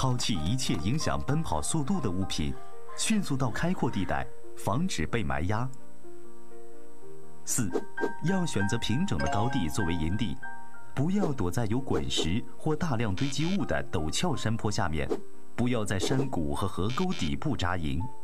抛弃一切影响奔跑速度的物品，迅速到开阔地带，防止被埋压。4. 要选择平整的高地作为营地，不要躲在有滚石或大量堆积物的陡峭山坡下面，不要在山谷和河沟底部扎营。